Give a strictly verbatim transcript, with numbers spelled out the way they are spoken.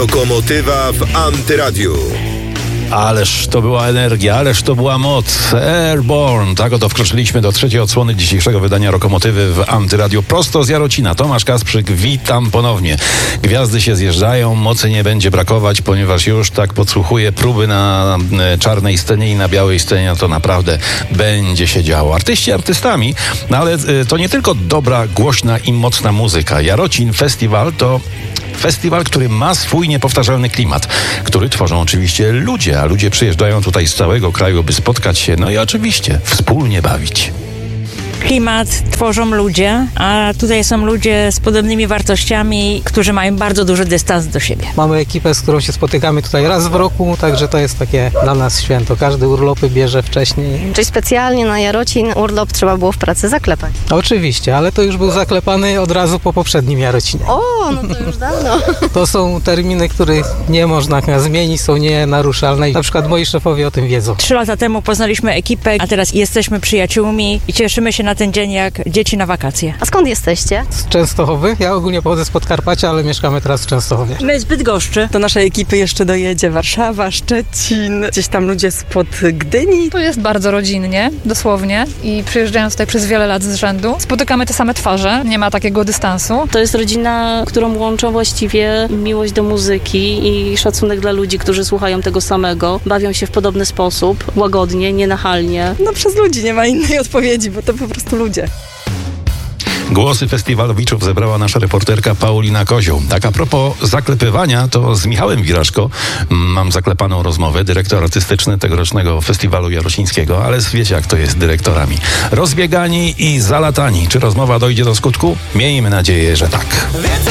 Rokomotywa w Antyradiu. Ależ to była energia, ależ to była moc. Airborne. Tak oto wkroczyliśmy do trzeciej odsłony dzisiejszego wydania Rokomotywy w Antyradiu. Prosto z Jarocina. Tomasz Kasprzyk, witam ponownie. Gwiazdy się zjeżdżają, mocy nie będzie brakować, ponieważ już tak podsłuchuję próby na czarnej scenie i na białej scenie, to naprawdę będzie się działo. Artyści artystami, no ale to nie tylko dobra, głośna i mocna muzyka. Jarocin Festiwal to festiwal, który ma swój niepowtarzalny klimat, który tworzą oczywiście ludzie, a ludzie przyjeżdżają tutaj z całego kraju, by spotkać się, no i oczywiście wspólnie bawić. Klimat tworzą ludzie, a tutaj są ludzie z podobnymi wartościami, którzy mają bardzo duży dystans do siebie. Mamy ekipę, z którą się spotykamy tutaj raz w roku, także to jest takie dla nas święto. Każdy urlopy bierze wcześniej. Czyli specjalnie na Jarocin urlop trzeba było w pracy zaklepać? Oczywiście, ale to już był zaklepany od razu po poprzednim Jarocinie. O, no to już dawno. To są terminy, których nie można zmienić, są nienaruszalne. Na przykład moi szefowie o tym wiedzą. Trzy lata temu poznaliśmy ekipę, a teraz jesteśmy przyjaciółmi i cieszymy się na ten dzień jak dzieci na wakacje. A skąd jesteście? Z Częstochowy. Ja ogólnie pochodzę z Podkarpacia, ale mieszkamy teraz w Częstochowie. My z Bydgoszczy. Do naszej ekipy jeszcze dojedzie Warszawa, Szczecin, gdzieś tam ludzie spod Gdyni. To jest bardzo rodzinnie, dosłownie, i przyjeżdżając tutaj przez wiele lat z rzędu, spotykamy te same twarze, nie ma takiego dystansu. To jest rodzina, którą łączą właściwie miłość do muzyki i szacunek dla ludzi, którzy słuchają tego samego, bawią się w podobny sposób, łagodnie, nienachalnie. No przez ludzi, nie ma innej odpowiedzi, bo to po prostu ludzie. Głosy festiwalowiczów zebrała nasza reporterka Paulina Kozioł. Tak a propos zaklepywania, to z Michałem Wiraszko mam zaklepaną rozmowę, dyrektor artystyczny tegorocznego festiwalu jarocińskiego, ale wiecie jak to jest z dyrektorami. Rozbiegani i zalatani. Czy rozmowa dojdzie do skutku? Miejmy nadzieję, że tak.